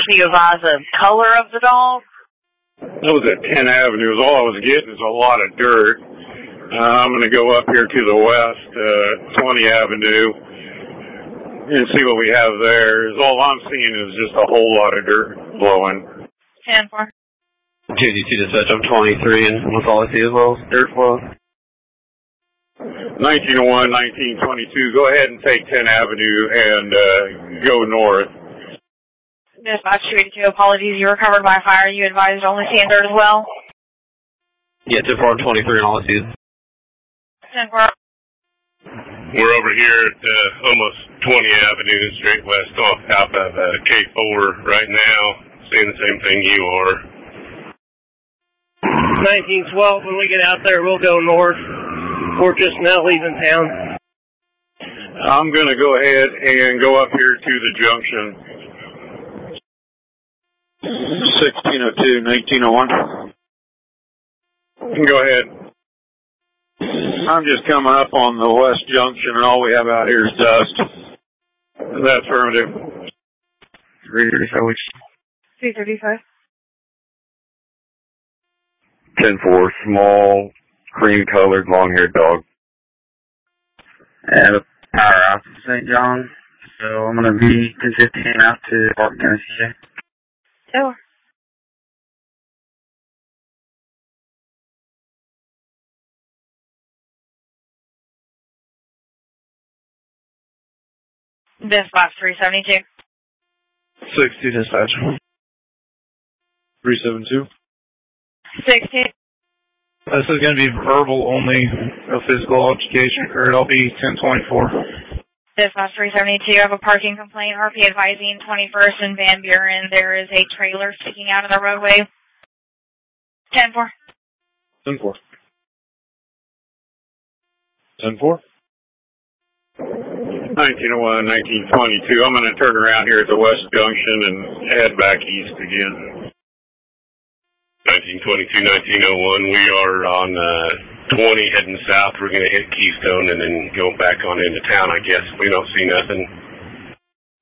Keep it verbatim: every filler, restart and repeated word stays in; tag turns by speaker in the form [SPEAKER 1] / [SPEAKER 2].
[SPEAKER 1] Can you advise the color of the dog?
[SPEAKER 2] That was at tenth Avenue. All I was getting is a lot of dirt. Uh, I'm going to go up here to the west, uh, twentieth Avenue, and see what we have there. All I'm seeing is just a whole lot of dirt blowing.
[SPEAKER 1] ten four.
[SPEAKER 3] J D two dispatch, I'm twenty-three, and what's all I see as well? Dirt flow.
[SPEAKER 2] nineteen oh one, nineteen twenty-two, go ahead and take tenth Avenue and uh, go north.
[SPEAKER 1] Dispatch two eighty-two, apologies, you were covered by fire. You advised only seeing dirt as well?
[SPEAKER 3] Yeah, ten four, I'm twenty-three, and all I see is
[SPEAKER 1] ten four.
[SPEAKER 4] We're over here at uh, almost twentieth Avenue, straight west off top of uh, K four right now, seeing the same thing you are.
[SPEAKER 5] nineteen twelve, when we get out there, we'll go north. We're just now leaving town.
[SPEAKER 2] I'm going to go ahead and go up here to the junction. sixteen oh two, nineteen oh one. Go ahead. I'm just coming up on the west junction, and all we have out here is dust. That's affirmative.
[SPEAKER 3] three thirty-five, which?
[SPEAKER 1] three thirty-five.
[SPEAKER 3] ten four, small, cream-colored, long-haired dog. And a power out to Saint John, so I'm going to be ten fifteen out to Park, Tennessee.
[SPEAKER 1] Sure. Dispatch three seventy-two.
[SPEAKER 3] sixty dispatch.
[SPEAKER 6] three seven two.
[SPEAKER 1] sixty.
[SPEAKER 6] This is going to be verbal only. No physical altercation occurred. I'll be ten twenty-four.
[SPEAKER 1] Dispatch three seventy-two, I have a parking complaint. R P advising twenty-first and Van Buren. There is a trailer sticking out of the roadway. ten four.
[SPEAKER 6] ten four. ten four.
[SPEAKER 2] nineteen oh one, nineteen twenty-two. I'm going to turn around here at the west junction and head back east again.
[SPEAKER 4] nineteen twenty-two, nineteen oh one, we are on uh, twenty heading south. We're going to hit Keystone and then go back on into town, I guess. We don't see nothing.